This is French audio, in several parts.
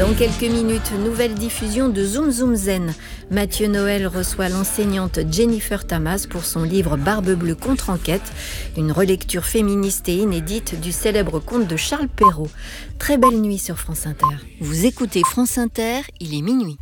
Dans quelques minutes, nouvelle diffusion de Zoom Zoom Zen. Mathieu Noël reçoit l'enseignante Jennifer Tamas pour son livre Barbe Bleue contre enquête, une relecture féministe et inédite du célèbre conte de Charles Perrault. Très belle nuit sur France Inter. Vous écoutez France Inter, il est minuit.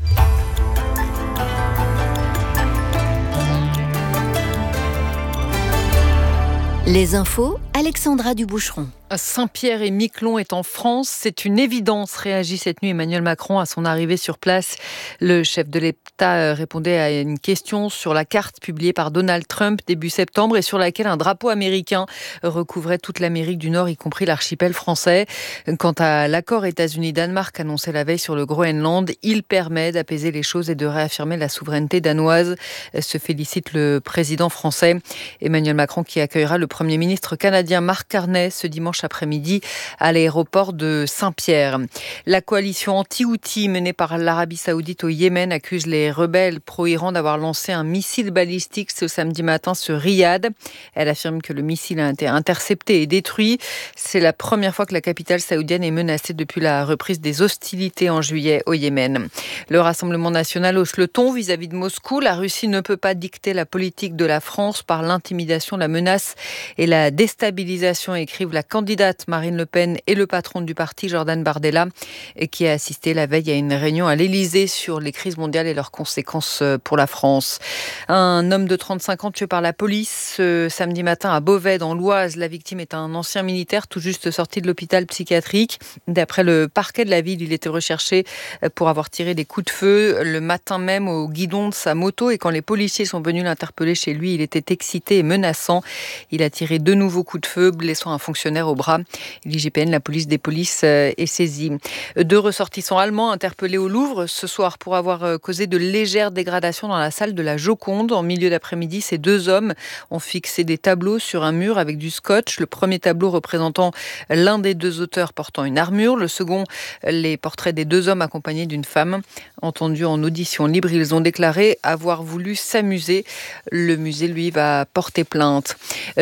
Les infos, Alexandra Duboucheron. Saint-Pierre-et-Miquelon est en France, c'est une évidence, réagit cette nuit Emmanuel Macron à son arrivée sur place. Le chef de l'État répondait à une question sur la carte publiée par Donald Trump début septembre et sur laquelle un drapeau américain recouvrait toute l'Amérique du Nord, y compris l'archipel français. Quant à l'accord États-Unis-Danemark annoncé la veille sur le Groenland, il permet d'apaiser les choses et de réaffirmer la souveraineté danoise, se félicite le président français. Emmanuel Macron qui accueillera le Premier ministre canadien Mark Carney ce dimanche après-midi à l'aéroport de Saint-Pierre. La coalition anti-Houthi menée par l'Arabie Saoudite au Yémen accuse les rebelles pro-Iran d'avoir lancé un missile balistique ce samedi matin sur Riyad. Elle affirme que le missile a été intercepté et détruit. C'est la première fois que la capitale saoudienne est menacée depuis la reprise des hostilités en juillet au Yémen. Le Rassemblement national hausse le ton vis-à-vis de Moscou. La Russie ne peut pas dicter la politique de la France par l'intimidation, la menace et la déstabilisation, écrivent la candidate Marine Le Pen et le patron du parti Jordan Bardella, qui a assisté la veille à une réunion à l'Elysée sur les crises mondiales et leurs conséquences pour la France. Un homme de 35 ans tué par la police ce samedi matin à Beauvais dans l'Oise. La victime est un ancien militaire tout juste sorti de l'hôpital psychiatrique. D'après le parquet de la ville, il était recherché pour avoir tiré des coups de feu le matin même au guidon de sa moto, et quand les policiers sont venus l'interpeller chez lui, il était excité et menaçant. Il a tiré 2 nouveaux coups de feu, blessant un fonctionnaire au bras. L'IGPN, la police des polices, est saisie. 2 ressortissants allemands interpellés au Louvre ce soir pour avoir causé de légères dégradations dans la salle de la Joconde. En milieu d'après-midi, ces 2 hommes ont fixé des tableaux sur un mur avec du scotch. Le premier tableau représentant l'un des 2 auteurs portant une armure. Le second, les portraits des 2 hommes accompagnés d'une femme. Entendus en audition libre, ils ont déclaré avoir voulu s'amuser. Le musée, lui, va porter plainte.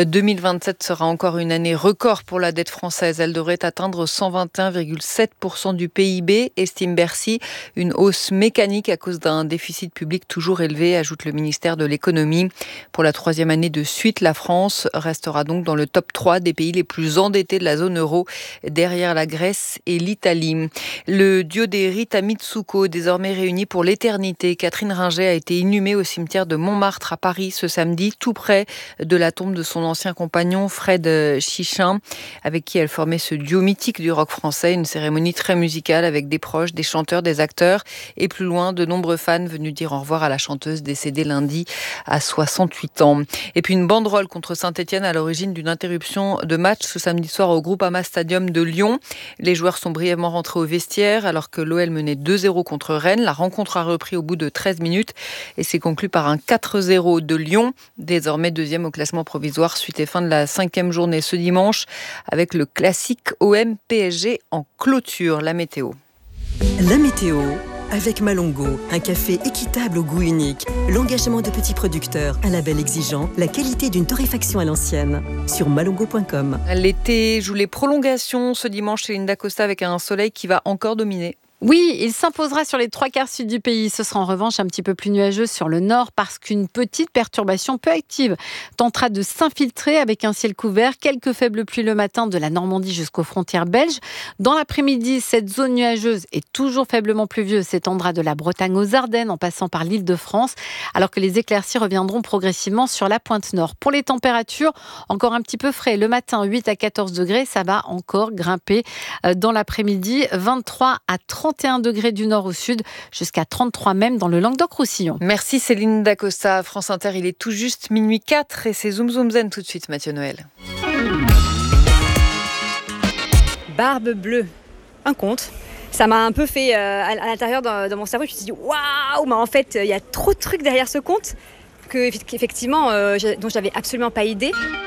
2027 sera encore une année record pour la dette française. Elle devrait atteindre 121,7% du PIB, estime Bercy. Une hausse mécanique à cause d'un déficit public toujours élevé, ajoute le ministère de l'économie. Pour la 3e année de suite, la France restera donc dans le top 3 des pays les plus endettés de la zone euro, derrière la Grèce et l'Italie. Le duo des Rita Mitsuko, désormais réuni pour l'éternité. Catherine Ringer a été inhumée au cimetière de Montmartre à Paris ce samedi, tout près de la tombe de son ancien compagnon Fred Chichin, avec qui elle formait ce duo mythique du rock français. Une cérémonie très musicale avec des proches, des chanteurs, des acteurs et plus loin, de nombreux fans venus dire au revoir à la chanteuse décédée lundi à 68 ans. Et puis une banderole contre Saint-Etienne à l'origine d'une interruption de match ce samedi soir au Groupama Stadium de Lyon. Les joueurs sont brièvement rentrés au vestiaire alors que l'OL menait 2-0 contre Rennes. La rencontre a repris au bout de 13 minutes et s'est conclue par un 4-0 de Lyon, désormais 2e au classement provisoire suite et fin de la 5e journée ce dimanche, avec le classique OM-PSG en clôture. La météo. La météo avec Malongo, un café équitable au goût unique, l'engagement de petits producteurs, un label exigeant, la qualité d'une torréfaction à l'ancienne. Sur malongo.com. L'été joue les prolongations ce dimanche chez Linda Costa avec un soleil qui va encore dominer. Oui, il s'imposera sur les 3/4 sud du pays. Ce sera en revanche un petit peu plus nuageux sur le nord parce qu'une petite perturbation peu active tentera de s'infiltrer avec un ciel couvert. Quelques faibles pluies le matin de la Normandie jusqu'aux frontières belges. Dans l'après-midi, cette zone nuageuse et toujours faiblement pluvieuse s'étendra de la Bretagne aux Ardennes en passant par l'Île-de-France, alors que les éclaircies reviendront progressivement sur la pointe nord. Pour les températures, encore un petit peu frais. Le matin, 8 à 14 degrés, ça va encore grimper dans l'après-midi. 23 à 31 degrés du nord au sud, jusqu'à 33 même dans le Languedoc-Roussillon. Merci Céline Dacosta. France Inter, il est tout juste minuit 4 et c'est Zoom Zoom Zen tout de suite, Mathieu Noël. Barbe bleue, un conte. Ça m'a un peu fait à l'intérieur dans mon cerveau. Je me suis dit waouh, mais en fait il y a trop de trucs derrière ce conte qu'effectivement dont j'avais absolument pas idée.